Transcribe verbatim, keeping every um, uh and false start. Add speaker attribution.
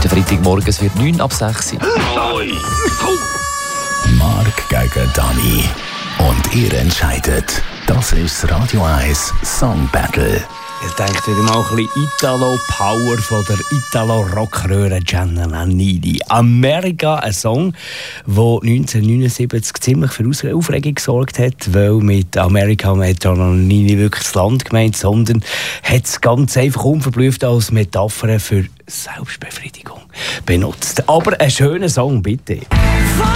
Speaker 1: ist der Freitagmorgen, es wird neun ab sechs.
Speaker 2: Mark gegen Dani. Und ihr entscheidet. Das ist das Radio eins Song Battle.
Speaker 3: Ich denke wieder mal ein bisschen Italo-Power von der Italo-Rockröhre Gianna Nannini. «America», ein Song, der neunzehnhundertneunundsiebzig ziemlich für Aufregung gesorgt hat, weil mit «America» hat Gianna Nannini wirklich das Land gemeint, sondern hat es ganz einfach unverblüfft als Metapher für Selbstbefriedigung benutzt. Aber ein schöner Song, bitte.